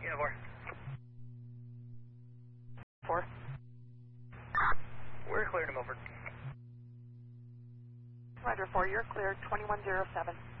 Unifor. 4. We're clear to move over. Roger 4, you're clear, 2107.